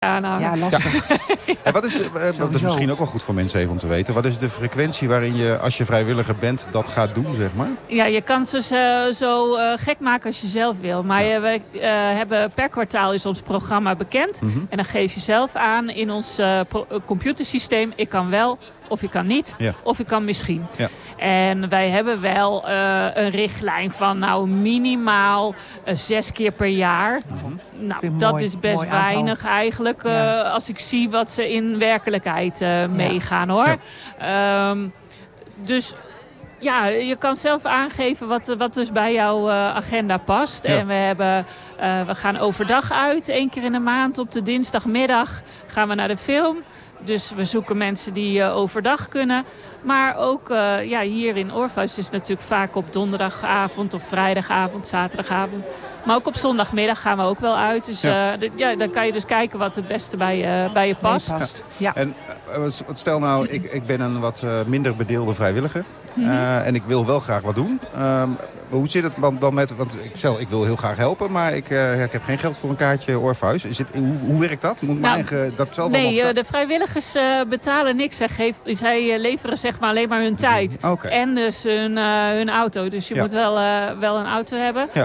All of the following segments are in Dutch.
Ja, lastig. En wat is dat is misschien ook wel goed voor mensen even om te weten. Wat is de frequentie waarin je, als je vrijwilliger bent, dat gaat doen, zeg maar? Ja, je kan ze zo gek maken als je zelf wil. Maar we hebben per kwartaal is ons programma bekend. En dan geef je zelf aan in ons computersysteem. Ik kan wel, of ik kan niet, of ik kan misschien. Ja. En wij hebben wel een richtlijn van minimaal 6 keer per jaar. Nou, dat is best weinig eigenlijk als ik zie wat ze in werkelijkheid meegaan hoor. Ja. Dus ja, je kan zelf aangeven wat dus bij jouw agenda past. Ja. En we gaan overdag uit, 1 keer in de maand op de dinsdagmiddag gaan we naar de film. Dus we zoeken mensen die overdag kunnen. Maar ook hier in Orpheus is het natuurlijk vaak op donderdagavond of vrijdagavond, zaterdagavond. Maar ook op zondagmiddag gaan we ook wel uit. Dus dan kan je dus kijken wat het beste bij je past. Ja. En stel nou, ik ben een wat minder bedeelde vrijwilliger. En ik wil wel graag wat doen. Hoe zit het dan met... Want ik wil heel graag helpen, maar ik heb geen geld voor een kaartje Orpheus. Hoe werkt dat? Moet ik mijn eigen dat zelf de vrijwilligers betalen niks. Zij leveren zeg maar alleen maar hun tijd. Okay. En dus hun auto. Dus je moet wel een auto hebben. Ja.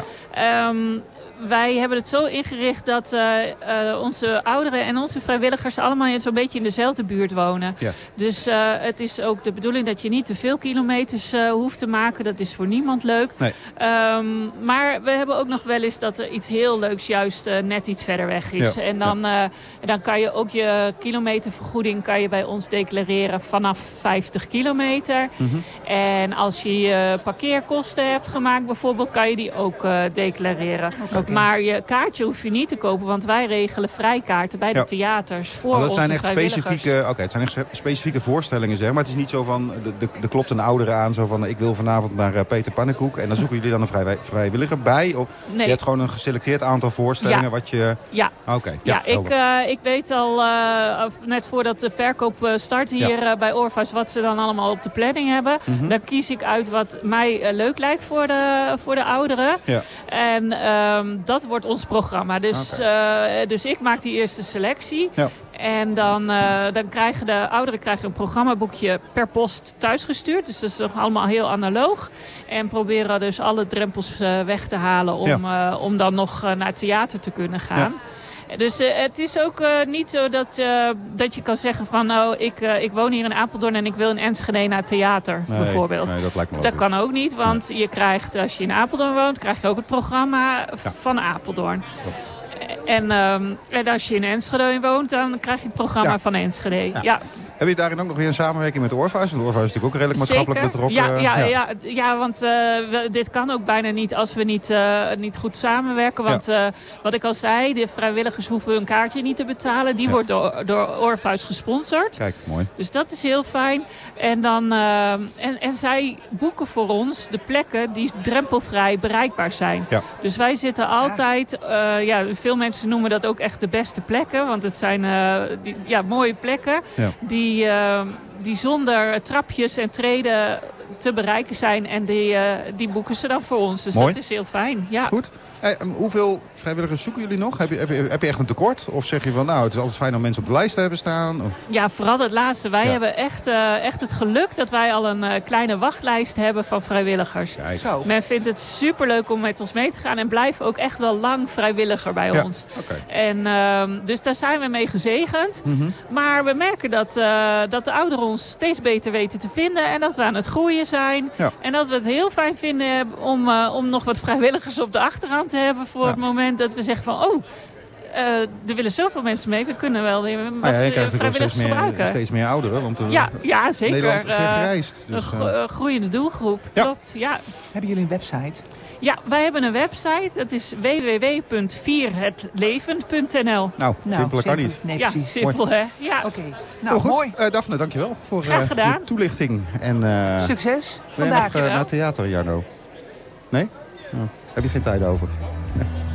Wij hebben het zo ingericht dat onze ouderen en onze vrijwilligers allemaal zo'n beetje in dezelfde buurt wonen. Ja. Dus het is ook de bedoeling dat je niet te veel kilometers hoeft te maken. Dat is voor niemand leuk. Nee. Maar we hebben ook nog wel eens dat er iets heel leuks juist net iets verder weg is. Ja. En dan kan je ook je kilometervergoeding kan je bij ons declareren vanaf 50 kilometer. En als je je parkeerkosten hebt gemaakt bijvoorbeeld, kan je die ook declareren. Okay. Maar je kaartje hoef je niet te kopen, want wij regelen vrijkaarten bij de theaters voor onze vrijwilligers. Het zijn echt specifieke voorstellingen, zeg maar. Het is niet zo van, er klopt een oudere aan, zo van, ik wil vanavond naar Peter Pannenkoek. En dan zoeken jullie dan een vrijwilliger bij? Of nee. Je hebt gewoon een geselecteerd aantal voorstellingen wat je... Ja, ik weet al, net voordat de verkoop start hier bij Orpheus, wat ze dan allemaal op de planning hebben. Dan kies ik uit wat mij leuk lijkt voor de ouderen. Ja. En dat wordt ons programma. Dus ik maak die eerste selectie. Ja. En dan krijgen de ouderen een programmaboekje per post thuisgestuurd. Dus dat is nog allemaal heel analoog. En proberen dus alle drempels weg te halen om dan nog naar het theater te kunnen gaan. Ja. Dus het is ook niet zo dat je kan zeggen van... ik woon hier in Apeldoorn en ik wil in Enschede naar het theater, bijvoorbeeld. Nee, dat lijkt me wel goed. Kan ook niet, want je krijgt, als je in Apeldoorn woont... krijg je ook het programma van Apeldoorn. En als je in Enschede woont, dan krijg je het programma van Enschede. Ja. Heb je daarin ook nog weer een samenwerking met Orpheus? Want Orpheus is natuurlijk ook redelijk maatschappelijk betrokken. Ja, want dit kan ook bijna niet als we niet goed samenwerken. Want wat ik al zei, de vrijwilligers hoeven hun kaartje niet te betalen. Die wordt door Orpheus gesponsord. Kijk, mooi. Dus dat is heel fijn. En, dan, en zij boeken voor ons de plekken die drempelvrij bereikbaar zijn. Ja. Dus wij zitten altijd... veel mensen noemen dat ook echt de beste plekken. Want het zijn mooie plekken die zonder trapjes en treden te bereiken zijn. En die boeken ze dan voor ons. Dus mooi. Dat is heel fijn. Ja. Goed. Hoeveel vrijwilligers zoeken jullie nog? Heb je echt een tekort? Of zeg je van, het is altijd fijn om mensen op de lijst te hebben staan? Of? Ja, vooral het laatste. Wij hebben echt het geluk dat wij al een kleine wachtlijst hebben van vrijwilligers. Zo. Men vindt het superleuk om met ons mee te gaan en blijven ook echt wel lang vrijwilliger bij ons. Okay. En dus daar zijn we mee gezegend. Maar we merken dat de ouderen ons steeds beter weten te vinden en dat we aan het groeien zijn. Ja. En dat we het heel fijn vinden om nog wat vrijwilligers op de achterhand te hebben voor het moment dat we zeggen van er willen zoveel mensen mee. We kunnen wel weer wat vrijwilligers gebruiken. Steeds meer ouderen. Want ja, zeker. Nederland vergrijst. Dus, een groeiende doelgroep. Klopt, ja. Hebben jullie een website? Ja, wij hebben een website. Dat is www.vierhetlevend.nl. Nou, simpeler kan niet. Nee, precies. Simpel hè. Ja. Oké. Nou, goed. Mooi. Daphne, dankjewel voor de toelichting. En, succes vandaag. Naar theater, Jarno? Nee? Oh. Heb je geen tijd over? Nee.